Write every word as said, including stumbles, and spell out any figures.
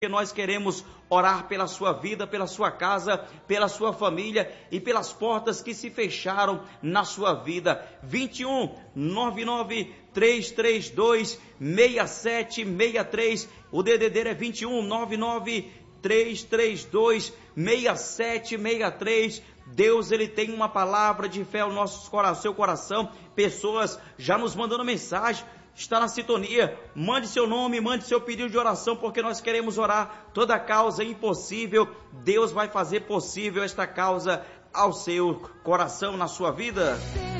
nós queremos orar pela sua vida, pela sua casa, pela sua família e pelas portas que se fecharam na sua vida. vinte e um, nove nove três três dois, seis sete seis três, o D D D é vinte e um, nove nove três três dois, seis sete seis três. Deus, ele tem uma palavra de fé ao nosso coração, seu coração. Pessoas já nos mandando mensagem. Está na sintonia, mande seu nome, mande seu pedido de oração, porque nós queremos orar. Toda causa impossível, Deus vai fazer possível esta causa ao seu coração, na sua vida.